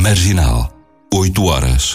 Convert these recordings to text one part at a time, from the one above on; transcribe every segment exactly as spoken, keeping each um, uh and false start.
Marginal, oito horas.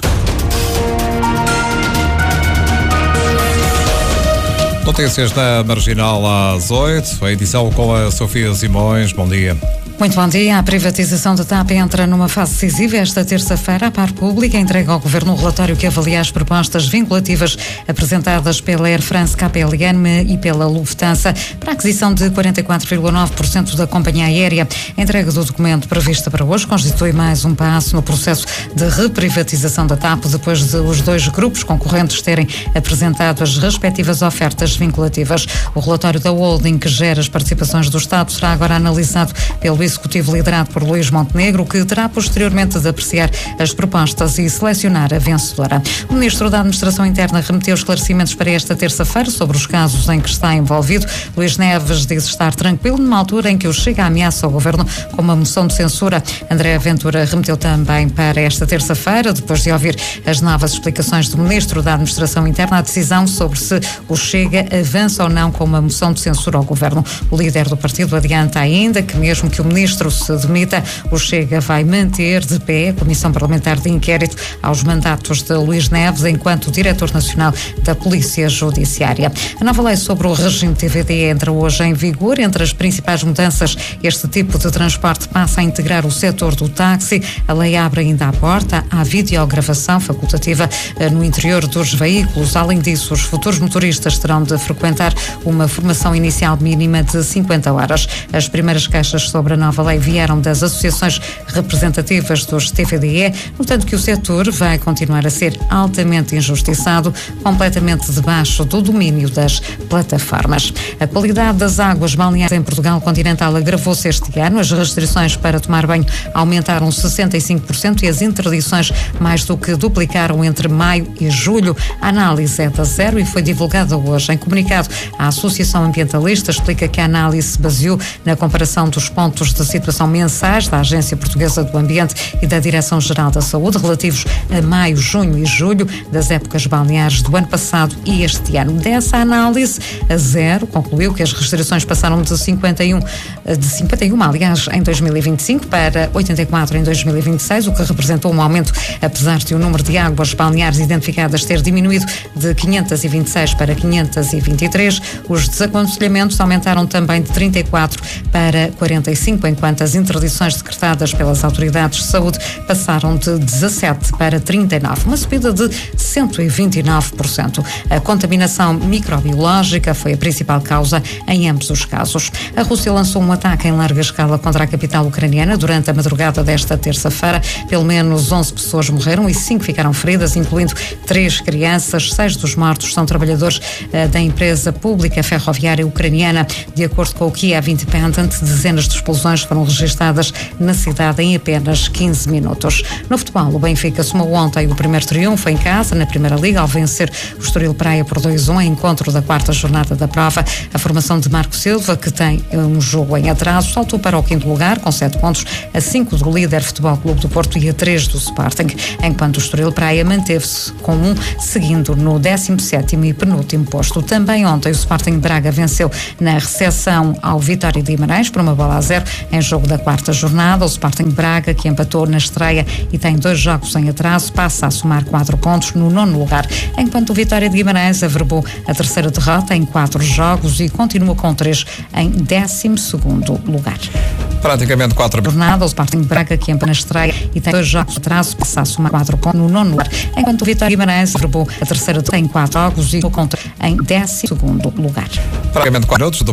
Notícias da Marginal às oito, a edição com a Sofia Simões. Bom dia. Muito bom dia. A privatização da TAP entra numa fase decisiva. Esta terça-feira, a Par Pública entrega ao Governo um relatório que avalia as propostas vinculativas apresentadas pela Air France, K P L M e pela Lufthansa para a aquisição de quarenta e quatro vírgula nove por cento da companhia aérea. A entrega do documento prevista para hoje constitui mais um passo no processo de reprivatização da TAP, depois de os dois grupos concorrentes terem apresentado as respectivas ofertas vinculativas. O relatório da holding, que gera as participações do Estado, será agora analisado pelo executivo liderado por Luís Montenegro, que terá posteriormente de apreciar as propostas e selecionar a vencedora. O Ministro da Administração Interna remeteu esclarecimentos para esta terça-feira sobre os casos em que está envolvido. Luís Neves diz estar tranquilo numa altura em que o Chega ameaça ao Governo com uma moção de censura. André Ventura remeteu também para esta terça-feira, depois de ouvir as novas explicações do Ministro da Administração Interna, a decisão sobre se o Chega avança ou não com uma moção de censura ao Governo. O líder do partido adianta ainda que, mesmo que o Ministro se demita, o Chega vai manter de pé a Comissão Parlamentar de Inquérito aos mandatos de Luís Neves enquanto Diretor Nacional da Polícia Judiciária. A nova lei sobre o regime T V D entra hoje em vigor. Entre as principais mudanças, este tipo de transporte passa a integrar o setor do táxi. A lei abre ainda a porta à videogravação facultativa no interior dos veículos. Além disso, os futuros motoristas terão de frequentar uma formação inicial mínima de cinquenta horas. As primeiras queixas sobre a nova lei vieram das associações representativas dos T V D E, notando que o setor vai continuar a ser altamente injustiçado, completamente debaixo do domínio das plataformas. A qualidade das águas balneares em Portugal continental agravou-se este ano. As restrições para tomar banho aumentaram sessenta e cinco por cento e as interdições mais do que duplicaram entre maio e julho. A análise é da Zero e foi divulgada hoje. Em comunicado, a Associação Ambientalista explica que a análise se baseou na comparação dos pontos de situação mensais da Agência Portuguesa do Ambiente e da Direção-Geral da Saúde relativos a maio, junho e julho das épocas balneares do ano passado e este ano. Dessa análise, a Zero concluiu que as restrições passaram de cinquenta e um, de cinquenta e um, aliás, em dois mil e vinte e cinco para oitenta e quatro em dois mil e vinte e seis, o que representou um aumento, apesar de o número de águas balneares identificadas ter diminuído de quinhentas e vinte e seis para quinhentas e vinte e três. Os desaconselhamentos aumentaram também de trinta e quatro para quarenta e cinco, enquanto as interdições decretadas pelas autoridades de saúde passaram de dezassete para trinta e nove, uma subida de cento e vinte e nove por cento. A contaminação microbiológica foi a principal causa em ambos os casos. A Rússia lançou um ataque em larga escala contra a capital ucraniana durante a madrugada desta terça-feira. Pelo menos onze pessoas morreram e cinco ficaram feridas, incluindo três crianças. Seis dos mortos são trabalhadores uh, da empresa pública ferroviária ucraniana. De acordo com o Kiev Independent, dezenas de explosões foram registadas na cidade em apenas quinze minutos. No futebol, o Benfica somou ontem o primeiro triunfo em casa na Primeira Liga ao vencer o Estoril Praia por dois a um em encontro da quarta jornada da prova. A formação de Marco Silva, que tem um jogo em atraso, saltou para o quinto lugar com sete pontos, a cinco do líder Futebol Clube do Porto e a três do Sporting, enquanto o Estoril Praia manteve-se com um, seguindo no décimo sétimo e penúltimo posto. Também ontem o Sporting Braga venceu na recepção ao Vitória de Guimarães por uma bola a zero em jogo da quarta jornada. O Sporting Braga, que empatou na estreia e tem dois jogos em atraso, passa a somar quatro pontos no nono lugar, enquanto o Vitória de Guimarães averbou a terceira derrota em quatro jogos e continua com três em décimo segundo lugar. Praticamente quatro. Jornada, o Sporting Braga, que empata na estreia e tem dois jogos de atraso, passa a somar quatro pontos no nono lugar, enquanto o Vitória de Guimarães averbou a terceira derrota em quatro jogos e continua em décimo segundo lugar. Praticamente quatro minutos do